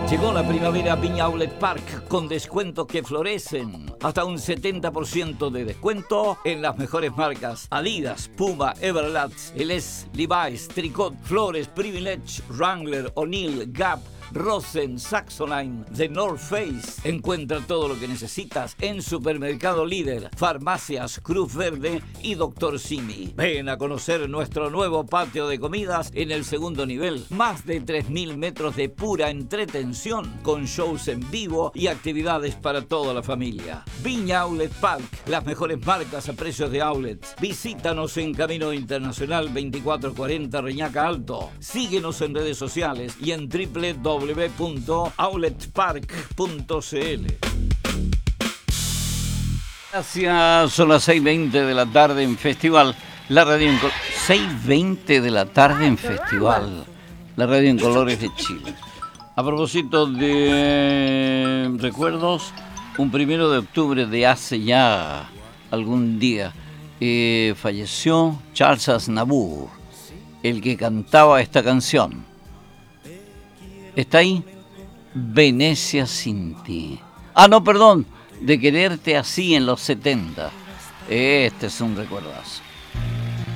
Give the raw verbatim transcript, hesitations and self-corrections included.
Llegó la primavera a Viña Outlet Park con descuentos que florecen. Hasta un setenta por ciento de descuento en las mejores marcas: Adidas, Puma, Everlast, L S, Levi's, Tricot, Flores, Privilege, Wrangler, O'Neill, Gap, Rosen, Saxoline, The North Face. Encuentra todo lo que necesitas en Supermercado Líder, Farmacias Cruz Verde y Doctor Simi. Ven a conocer nuestro nuevo patio de comidas en el segundo nivel. Más de tres mil metros de pura entretención con shows en vivo y actividades para toda la familia. Viña Outlet Park, las mejores marcas a precios de outlets. Visítanos en Camino Internacional veinticuatro cuarenta Reñaca Alto. Síguenos en redes sociales y en doble u doble u doble u punto outlet park punto c l. Gracias, son las seis veinte de la tarde en Festival. La radio en seis veinte de la tarde en Festival. La radio en colores de Chile. A propósito de recuerdos, un primero de octubre de hace ya algún día eh, falleció Charles Aznavour, el que cantaba esta canción. ¿Está ahí? Venecia sin ti. Ah, no, perdón, de quererte así en los setenta. Este es un recuerdazo.